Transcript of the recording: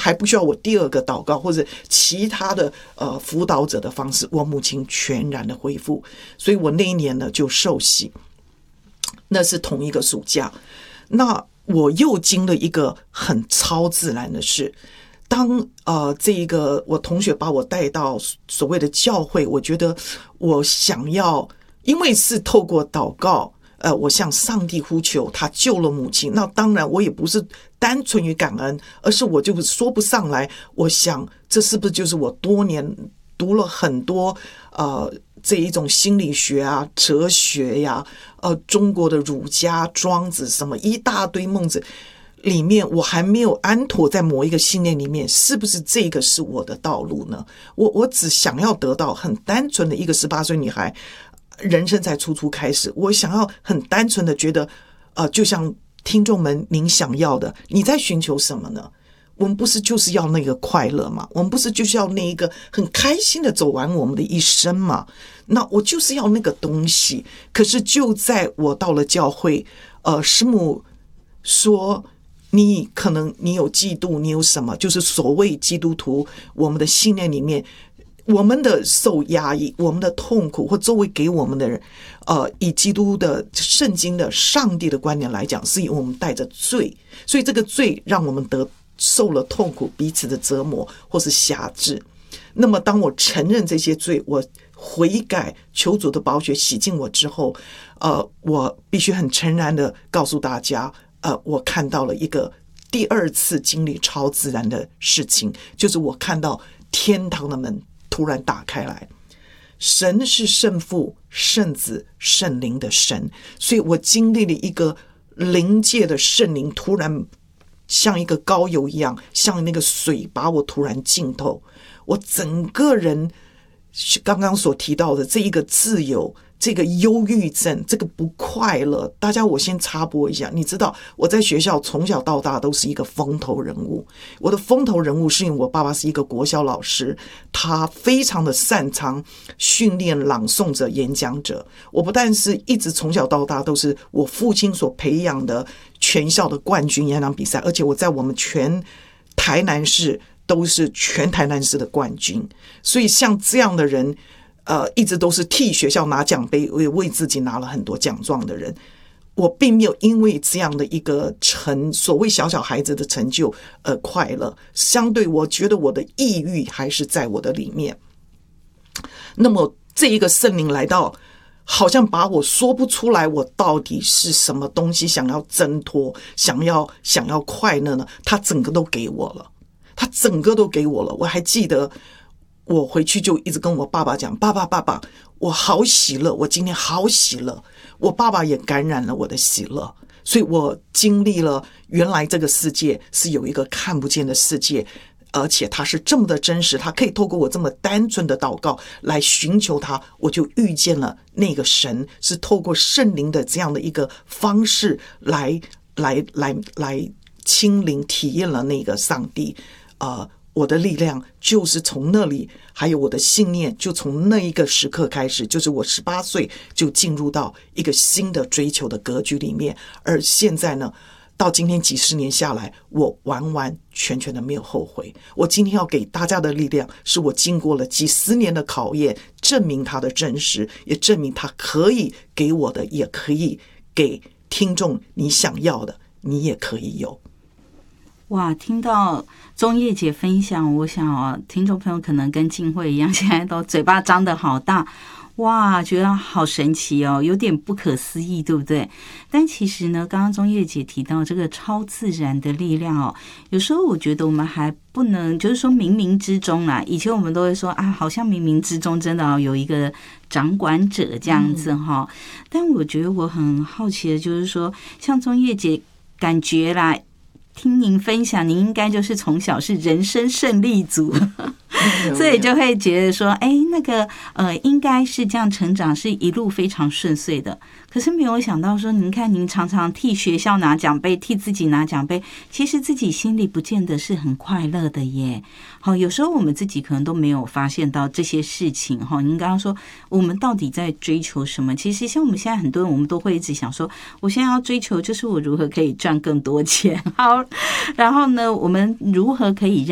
还不需要我第二个祷告或者其他的辅导者的方式，我母亲全然的恢复。所以我那一年呢就受洗，那是同一个暑假。那我又经了一个很超自然的事，当这一个我同学把我带到所谓的教会，我觉得我想要，因为是透过祷告，我向上帝呼求，他救了母亲。那当然我也不是单纯于感恩，而是我就说不上来，我想这是不是就是我多年读了很多这一种心理学啊、哲学呀、中国的儒家、庄子什么一大堆孟子里面，我还没有安妥在某一个信念里面，是不是这个是我的道路呢？我只想要得到很单纯的一个18岁女孩，人生才初初开始，我想要很单纯的觉得就像听众们您想要的，你在寻求什么呢？我们不是就是要那个快乐吗？我们不是就是要那一个很开心的走完我们的一生吗？那我就是要那个东西。可是就在我到了教会，师母说你可能你有嫉妒，你有什么，就是所谓基督徒我们的信念里面，我们的受压抑，我们的痛苦，或周围给我们的人以基督的圣经的上帝的观点来讲，是因为我们带着罪，所以这个罪让我们受了痛苦，彼此的折磨或是辖制。那么当我承认这些罪，我悔改，求主的宝血洗净我之后，我必须很诚然的告诉大家，我看到了一个第二次经历超自然的事情，就是我看到天堂的门突然打开来。神是圣父、圣子、圣灵的神，所以我经历了一个灵界的圣灵突然像一个膏油一样，像那个水把我突然浸透，我整个人刚刚所提到的这一个自由，这个忧郁症，这个不快乐。大家我先插播一下，你知道我在学校从小到大都是一个风头人物，我的风头人物是因为我爸爸是一个国小老师，他非常的擅长训练朗诵者、演讲者。我不但是一直从小到大都是我父亲所培养的全校的冠军演讲比赛，而且我在我们全台南市都是全台南市的冠军。所以像这样的人一直都是替学校拿奖杯，为自己拿了很多奖状的人。我并没有因为这样的一个所谓小小孩子的成就而快乐，相对我觉得我的抑郁还是在我的里面。那么这一个圣灵来到，好像把我说不出来我到底是什么东西想要挣脱，想要快乐呢？他整个都给我了，他整个都给我了。我还记得我回去就一直跟我爸爸讲，爸爸，我好喜乐，我今天好喜乐。我爸爸也感染了我的喜乐，所以我经历了原来这个世界是有一个看不见的世界，而且它是这么的真实，它可以透过我这么单纯的祷告来寻求它，我就遇见了那个神，是透过圣灵的这样的一个方式来亲临体验了那个上帝。我的力量就是从那里，还有我的信念就从那一个时刻开始，就是我18岁就进入到一个新的追求的格局里面。而现在呢，到今天几十年下来，我完完全全的没有后悔。我今天要给大家的力量，是我经过了几十年的考验，证明它的真实，也证明它可以给我的，也可以给听众你想要的，你也可以有。 哇，听到钟叶姐分享，我想听众朋友可能跟静慧一样，现在都嘴巴张得好大，哇，觉得好神奇哦，有点不可思议，对不对？但其实呢，刚刚钟叶姐提到这个超自然的力量哦，有时候我觉得我们还不能，就是说冥冥之中啦，以前我们都会说啊，好像冥冥之中真的有一个掌管者这样子哈。但我觉得我很好奇的就是说，像钟叶姐感觉啦，听您分享，您应该就是从小是人生胜利组，所以就会觉得说，那个应该是这样成长，是一路非常顺遂的。可是没有想到说，您看您常常替学校拿奖杯，替自己拿奖杯，其实自己心里不见得是很快乐的耶。好，有时候我们自己可能都没有发现到这些事情哈。您刚刚说我们到底在追求什么？其实像我们现在很多人，我们都会一直想说，我现在要追求就是我如何可以赚更多钱。好，然后呢，我们如何可以